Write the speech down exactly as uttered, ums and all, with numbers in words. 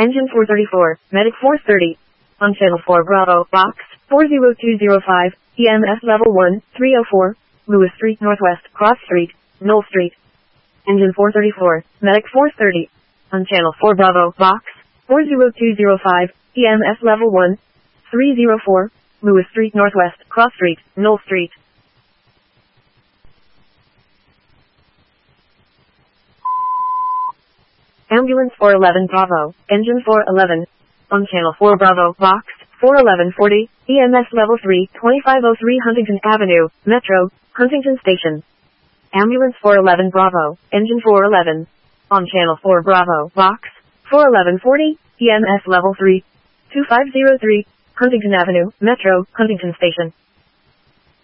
Engine four thirty-four, Medic four thirty. On Channel four Bravo, Box, four zero two zero five, E M S Level one, three oh four, Lewis Street Northwest, Cross Street, Knoll Street. Engine four thirty-four, Medic four thirty. On Channel four Bravo, Box, four zero two zero five, E M S Level one, three oh four, Lewis Street Northwest, Cross Street, Knoll Street. Ambulance four eleven Bravo, Engine four eleven. On Channel four Bravo, Box, four eleven forty, E M S Level three, twenty-five oh three Huntington Avenue, Metro, Huntington Station. Ambulance four eleven Bravo, Engine four eleven. On Channel four Bravo, Box, four eleven forty, E M S Level three, two five oh three, Huntington Avenue, Metro, Huntington Station.